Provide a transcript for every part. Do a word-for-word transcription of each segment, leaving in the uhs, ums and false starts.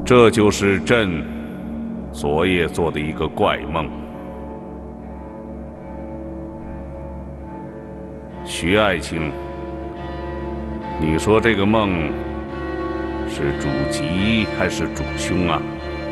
这就是朕昨夜做的一个怪梦。徐爱卿，你说这个梦是主吉还是主凶啊？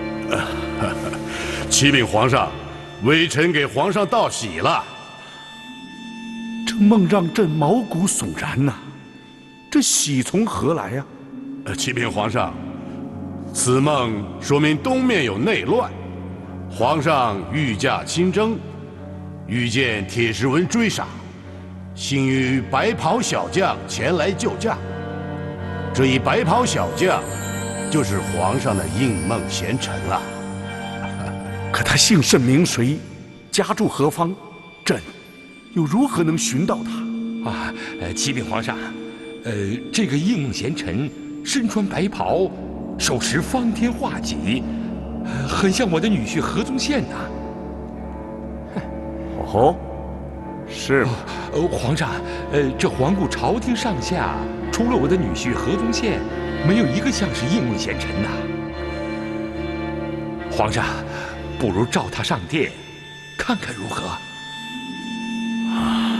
启禀皇上，微臣给皇上道喜了。 这梦让朕毛骨悚然呐、啊，这喜从何来呀、 啊？呃，启禀皇上，此梦说明东面有内乱，皇上御驾亲征，遇见铁石纹追杀，幸遇白袍小将前来救驾。这一白袍小将，就是皇上的应梦贤臣了。 可他姓甚名谁，家住何方？朕又如何能寻到他？ 啊，呃，启禀皇上，呃，这个应梦贤臣身穿白袍，手持方天画戟，呃、很像我的女婿何宗宪呐。 哦，是吗？ 呃，皇上，呃，这皇宫朝廷上下，除了我的女婿何宗宪，没有一个像是应梦贤臣呐。皇上，不如召他上殿，看看如何？ 啊，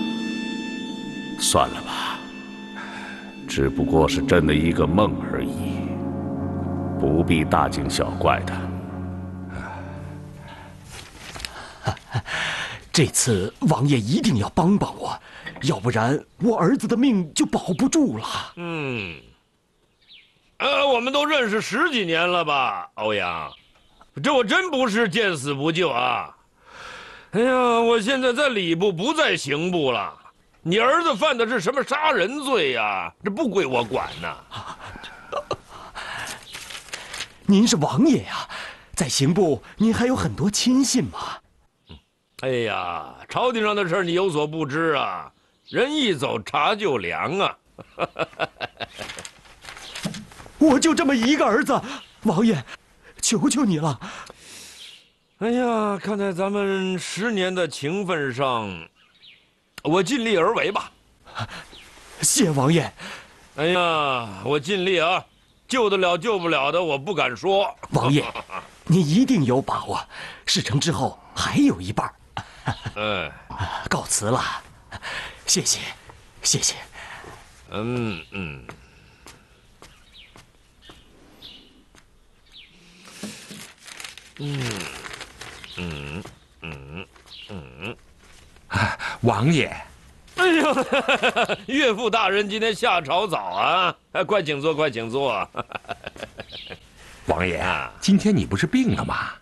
算了吧，只不过是朕的一个梦而已，不必大惊小怪的。 这次王爷一定要帮帮我，要不然我儿子的命就保不住了。 嗯，呃，我们都认识十几年了吧，欧阳？这我真不是见死不救啊！哎呀，我现在在礼部，不在刑部了。你儿子犯的是什么杀人罪呀？这不归我管呐。 您是王爷呀，在刑部您还有很多亲信嘛。 哎呀，朝廷上的事你有所不知啊，人一走茶就凉啊。 我就这么一个儿子，王爷，求求你了。 哎呀，看在咱们十年的情分上，我尽力而为吧。 谢王爷。 哎呀，我尽力啊，救得了救不了的我不敢说。 王爷，您一定有把握，事成之后还有一半。 嗯， 告辞了，谢谢，谢谢。 嗯嗯。嗯嗯嗯嗯， 啊，王爷。 哎呦，岳父大人今天下朝早啊，快请坐，快请坐。 王爷啊，今天你不是病了吗？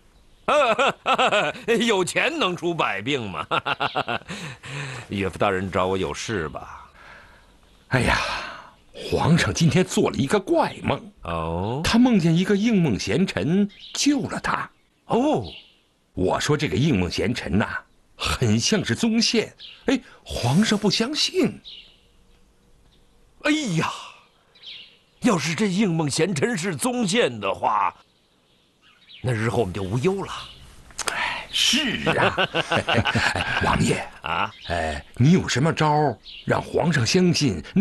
有钱能出百病吗？岳父大人找我有事吧？ 哎呀，皇上今天做了一个怪梦哦， 他梦见一个应梦贤臣救了他。 哦， 我说这个应梦贤臣呐、啊，很像是宗宪。哎，皇上不相信。 哎呀，要是这应梦贤臣是宗宪的话，那日后我们就无忧了。 哎，是啊。哎，王爷啊， 哎，你有什么招让皇上相信